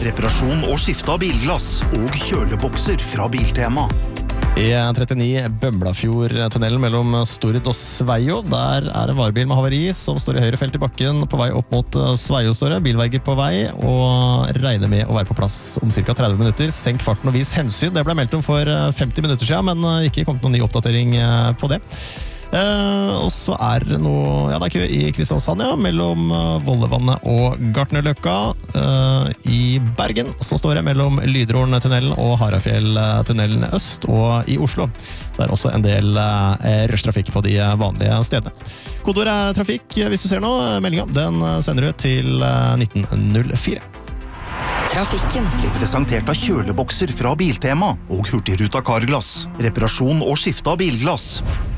reparasjon og skifte av bilglass og kjølebokser fra Biltema. E39 Bømlafjord-tunnelen mellom Stord og Sveio. Der det varebil med havari som står i høyre felt i bakken på vei opp mot Sveio står det. Bilverger på vei og regner med å være på plass om ca. 30 minutter. Senk farten og vis hensyn. Det ble meldt om for 50 minutter siden, men ikke kommet noen ny oppdatering på det. Og så det noe, det kø i Kristiansand, mellom Vollevannet og Gartnerløkka. I Bergen så står det mellom Lydrålen-tunnelen og Harafjell-tunnelen øst, og i Oslo så det også en del rushtrafikk på de vanlige stedene. Kodord trafikk hvis du ser noe. Meldingen den sender du til 1904. Trafikken blir presentert av kjølebokser fra Biltema og Hurtigruta Carglass. Reparasjon og skifte av bilglass.